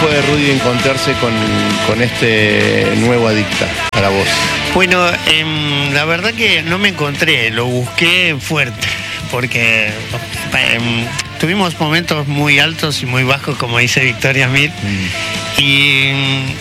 fue, Rudy, encontrarse con este nuevo Adicta a la voz? Bueno, la verdad que no me encontré, lo busqué fuerte, porque tuvimos momentos muy altos y muy bajos, como dice Victoria Smith, y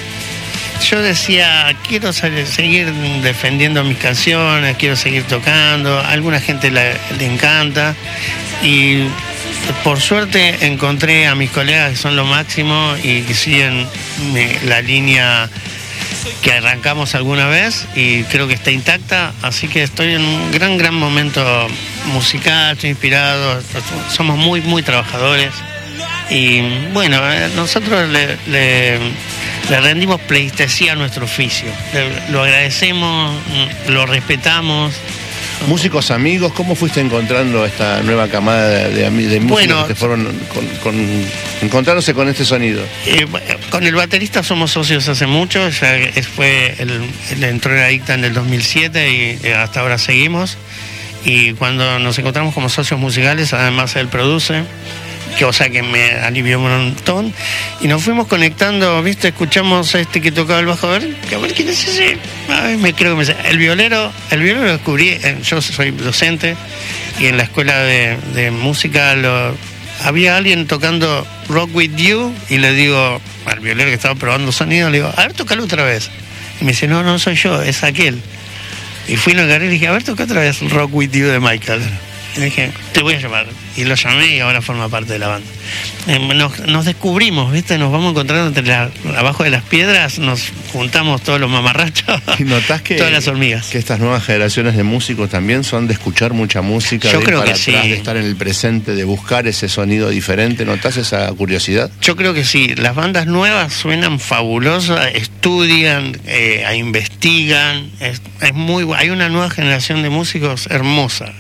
yo decía, quiero seguir defendiendo mis canciones, quiero seguir tocando, a alguna gente le encanta, y por suerte encontré a mis colegas que son lo máximo y que siguen la línea que arrancamos alguna vez y creo que está intacta, así que estoy en un gran momento musical, estoy inspirado, somos muy trabajadores y bueno, nosotros le rendimos pleitesía a nuestro oficio, lo agradecemos, lo respetamos. Músicos amigos, ¿cómo fuiste encontrando esta nueva camada de músicos que fueron encontrándose con este sonido? Con el baterista somos socios hace mucho, ya él entró en Adicta en el 2007 y hasta ahora seguimos. Y cuando nos encontramos como socios musicales, además él produce, cosa que me alivió un montón. Y nos fuimos conectando, ¿viste? Escuchamos a este que tocaba el bajo, a ver quién es ese. El violero lo descubrí, yo soy docente, y en la escuela de música había alguien tocando Rock With You, y le digo al violero que estaba probando sonido, le digo, a ver, tócalo otra vez. Y me dice, no soy yo, es aquel. Y fui, lo agarré y dije, a ver, toca otra vez Rock With You de Michael. Y le dije, te voy a llamar. Y lo llamé y ahora forma parte de la banda. Nos descubrimos, ¿viste? Nos vamos encontrando abajo de las piedras, nos juntamos todos los mamarrachos. ¿Y notás que todas las hormigas? Que estas nuevas generaciones de músicos también son de escuchar mucha música, yo de creo ir para que atrás, sí, de estar en el presente, de buscar ese sonido diferente? ¿Notás esa curiosidad? Yo creo que sí. Las bandas nuevas suenan fabulosas, estudian, investigan. Hay una nueva generación de músicos hermosa.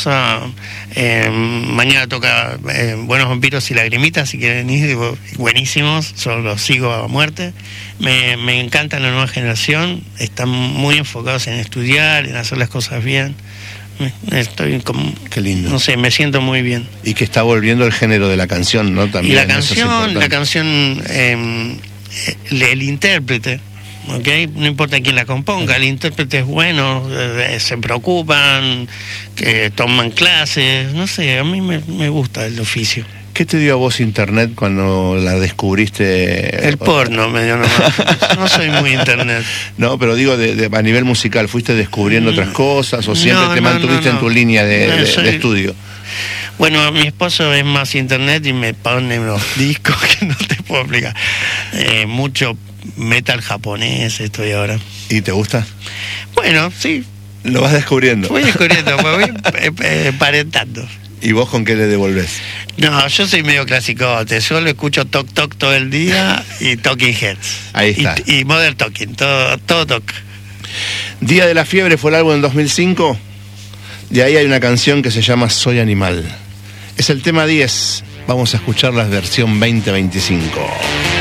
Mañana toca Buenos Vampiros y Lagrimitas, si quieren ir, buenísimos, yo los sigo a muerte. Me encanta la nueva generación, están muy enfocados en estudiar, en hacer las cosas bien. Estoy como, qué lindo. No sé, me siento muy bien. Y que está volviendo el género de la canción, ¿no? También. Y la canción, el intérprete, ¿okay? No importa quién la componga, el intérprete es bueno, se preocupan, que toman clases, no sé, a mí me gusta el oficio. ¿Qué te dio a vos internet cuando la descubriste? El porno me dio nomás. No soy muy internet. No, pero digo, a nivel musical, ¿fuiste descubriendo otras cosas o siempre te mantuviste en tu línea de estudio? Bueno, mi esposo es más internet y me pone unos discos que no te puedo explicar. Mucho metal japonés estoy ahora. ¿Y te gusta? Bueno, sí. Lo vas descubriendo. Voy descubriendo, voy parentando. ¿Y vos con qué le devolvés? No, yo soy medio clasicote. Yo lo escucho Toc todo el día y Talking Heads. Ahí está. Y Modern Talking, todo toc. Día de la Fiebre fue el álbum en 2005. De ahí hay una canción que se llama Soy Animal. Es el tema 10. Vamos a escuchar la versión 2025.